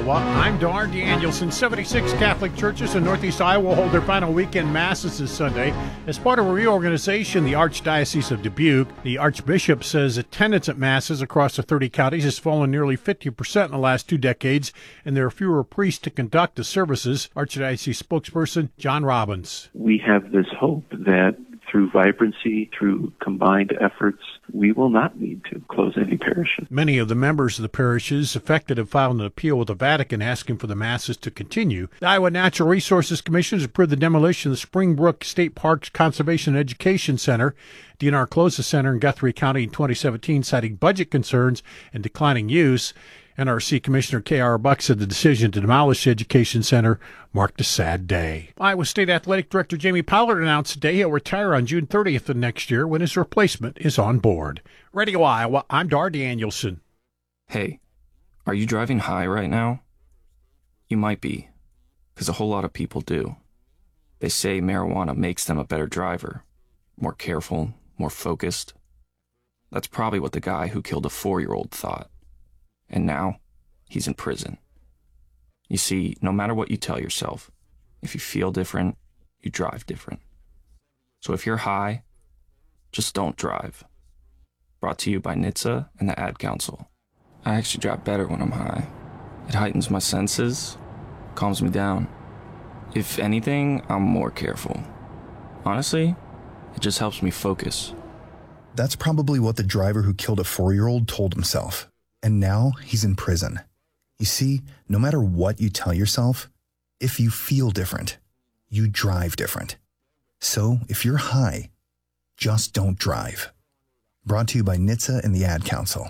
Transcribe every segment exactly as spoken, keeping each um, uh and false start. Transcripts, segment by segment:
Iowa. I'm Dar Danielson. seventy-six Catholic churches in Northeast Iowa will hold their final weekend masses this Sunday. As part of a reorganization, the Archdiocese of Dubuque, the Archbishop says attendance at masses across the thirty counties has fallen nearly fifty percent in the last two decades, and there are fewer priests to conduct the services. Archdiocese spokesperson John Robbins. We have this hope that through vibrancy, through combined efforts, we will not need to close any parishes. Many of the members of the parishes affected have filed an appeal with the Vatican asking for the masses to continue. The Iowa Natural Resources Commission has approved the demolition of the Springbrook State Parks Conservation and Education Center. D N R closed the center in Guthrie County in twenty seventeen, citing budget concerns and declining use. N R C Commissioner K R. Buck said the decision to demolish the Education Center marked a sad day. Iowa State Athletic Director Jamie Pollard announced today he'll retire on June thirtieth of next year when his replacement is on board. Radio Iowa, I'm Dar Danielson. Hey, are you driving high right now? You might be, because a whole lot of people do. They say marijuana makes them a better driver, more careful, more focused. That's probably what the guy who killed a four-year-old thought. And now, he's in prison. You see, no matter what you tell yourself, if you feel different, you drive different. So if you're high, just don't drive. Brought to you by N H T S A and the Ad Council. I actually drive better when I'm high. It heightens my senses, calms me down. If anything, I'm more careful. Honestly, it just helps me focus. That's probably what the driver who killed a four-year-old told himself. And now he's in prison. You see, no matter what you tell yourself, if you feel different, you drive different. So if you're high, just don't drive. Brought to you by N H T S A and the Ad Council.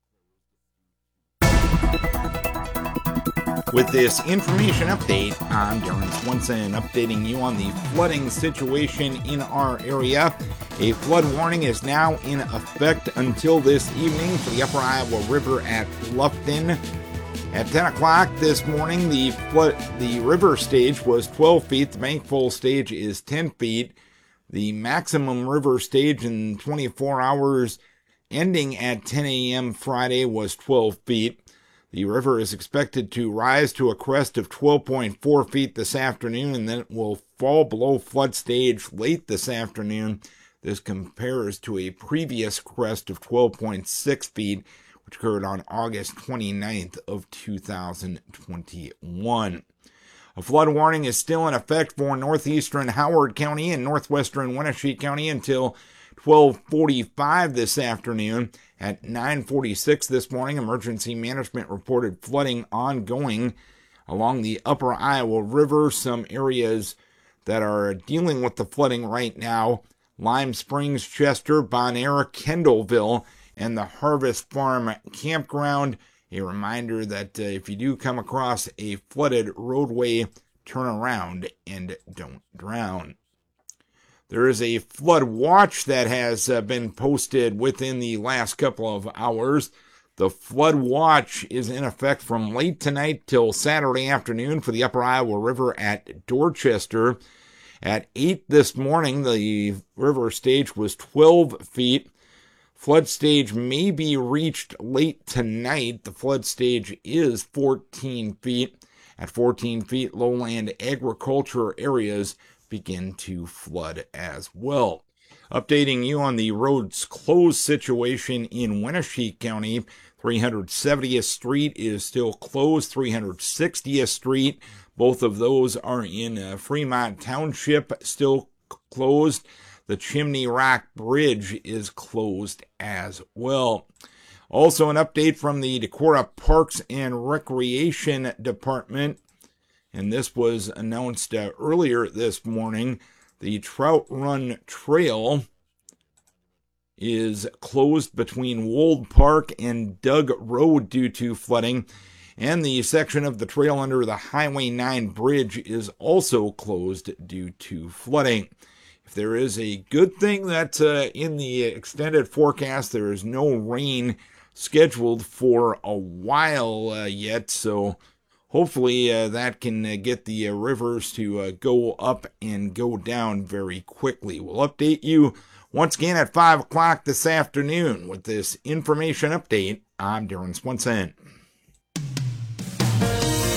With this information update, I'm Darren Swenson, updating you on the flooding situation in our area. A flood warning is now in effect until this evening for the Upper Iowa River at Bluffton. At ten o'clock this morning, the flood, the river stage was twelve feet. The bank full stage is ten feet. The maximum river stage in twenty-four hours ending at ten a.m. Friday was twelve feet. The river is expected to rise to a crest of twelve point four feet this afternoon, and then it will fall below flood stage late this afternoon. This compares to a previous crest of twelve point six feet, which occurred on August twenty-ninth of two thousand twenty-one. A flood warning is still in effect for northeastern Howard County and northwestern Wenatchee County until twelve forty-five this afternoon. At nine forty-six this morning, emergency management reported flooding ongoing along the Upper Iowa River. Some areas that are dealing with the flooding right now: Lime Springs, Chester, Bonaire, Kendallville, and the Harvest Farm Campground. A reminder that uh, if you do come across a flooded roadway, turn around and don't drown. There is a flood watch that has uh, been posted within the last couple of hours. The flood watch is in effect from late tonight till Saturday afternoon for the Upper Iowa River at Dorchester. At eight this morning, the river stage was twelve feet. Flood stage may be reached late tonight. The flood stage is fourteen feet. At fourteen feet, lowland agriculture areas begin to flood as well. Updating you on the roads closed situation in Wenatchee County. three hundred seventieth Street is still closed. three hundred sixtieth Street, both of those are in uh, Fremont Township, still c- closed. The Chimney Rock Bridge is closed as well. Also an update from the Decorah Parks and Recreation Department, and this was announced uh, earlier this morning. The Trout Run Trail is closed between Wold Park and Doug Road due to flooding, and the section of the trail under the Highway nine bridge is also closed due to flooding. If there is a good thing that uh, in the extended forecast, there is no rain scheduled for a while uh, yet, so hopefully uh, that can uh, get the uh, rivers to uh, go up and go down very quickly. We'll update you once again at five o'clock this afternoon with this information update. I'm Darren Swenson.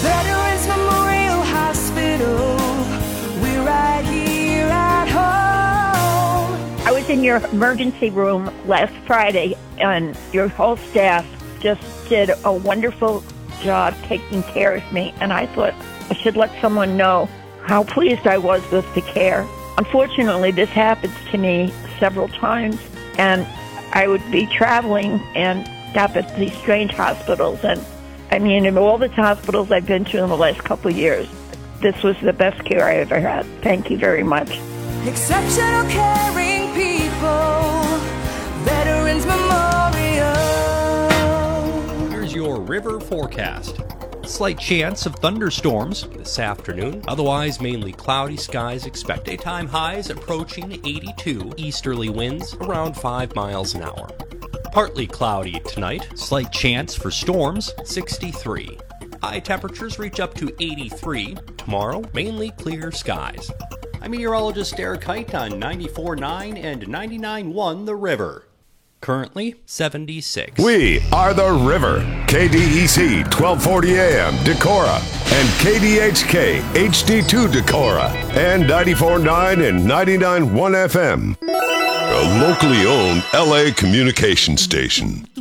was in your emergency room last Friday, and your whole staff just did a wonderful job taking care of me, and I thought I should let someone know how pleased I was with the care. Unfortunately, this happens to me several times, and I would be traveling and stop at these strange hospitals, and I mean, in all the hospitals I've been to in the last couple of years, this was the best care I ever had. Thank you very much. Exceptional caring people, Veterans Memorial. Here's your river forecast. Slight chance of thunderstorms this afternoon. Otherwise, mainly cloudy skies. Expect daytime highs approaching eighty-two. Easterly winds around five miles an hour. Partly cloudy tonight. Slight chance for storms. sixty-three. High temperatures reach up to eighty-three. Tomorrow, mainly clear skies. I'm meteorologist Eric Height on ninety-four point nine and ninety-nine point one The River. Currently seventy-six. We are The River. K D E C twelve forty A M Decorah and K D H K H D two Decorah and ninety-four point nine and ninety-nine point one F M. A locally owned L A communication station.